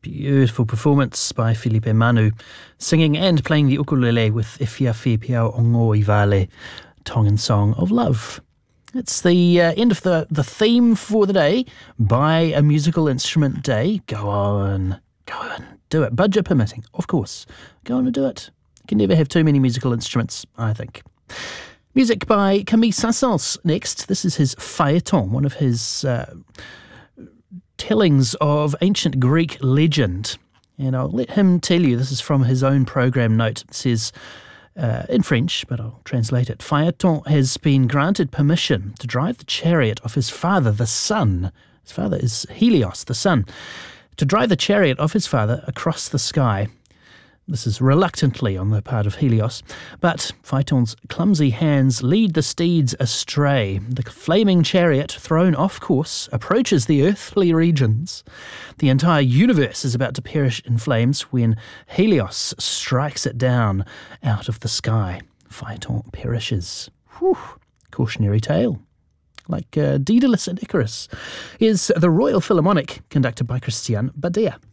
Beautiful performance by Filipe Manu, singing and playing the ukulele with Ifiafi Piao Ongo Ivale, Tongan Song of Love. It's the end of the theme for the day. Buy a musical instrument day. Go on, do it. Budget permitting, of course. Go on and do it. You can never have too many musical instruments, I think. Music by Camille Saint-Saëns next. This is his Phaeton, one of his tellings of ancient Greek legend. And I'll let him tell you, this is from his own program note. It says, in French, but I'll translate it. Phaeton has been granted permission to drive the chariot of his father, the sun. His father is Helios, the sun. To drive the chariot of his father across the sky. This is reluctantly on the part of Helios, but Phaeton's clumsy hands lead the steeds astray. The flaming chariot, thrown off course, approaches the earthly regions. The entire universe is about to perish in flames when Helios strikes it down out of the sky. Phaeton perishes. Whew. Cautionary tale. Like Daedalus and Icarus. Is the Royal Philharmonic, conducted by Christian Badea.